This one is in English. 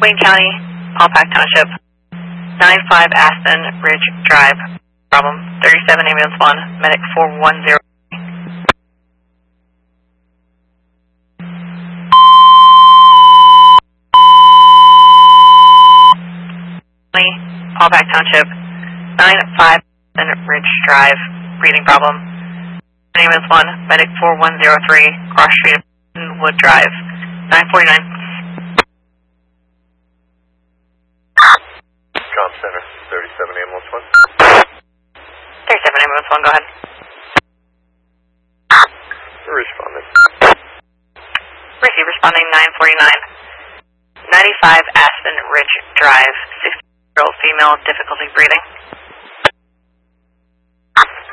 Wayne County, Hallpack Township, 95 Aston Ridge Drive. Problem, 37 Ambulance 1, Medic 410. Hallpack Township, 95 Aston Ridge Drive, breathing problem. Ambulance 1, Medic 4103, Cross Street, Wood Drive, 949. Com Center, 37 Ambulance 1. 37 Ambulance 1, go ahead. Responding. Receive responding 949. 95 Aston Ridge Drive, 60-year-old female, difficulty breathing.